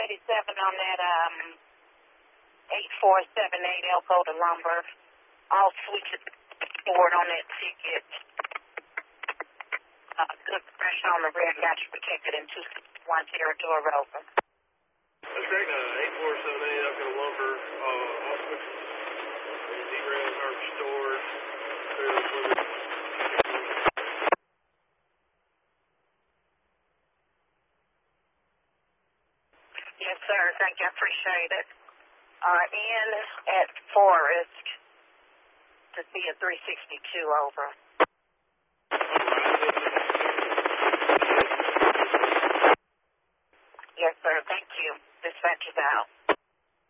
287 on that 8478 Elko to Lumber. All switches forward on that ticket. Good pressure on the rear, got you protected in 261 territory over. That's great. 8478 Elko to Lumber. All switches. D-Res are restored. Yes, sir. Thank you. I appreciate it. In at Forest to see a 362 over.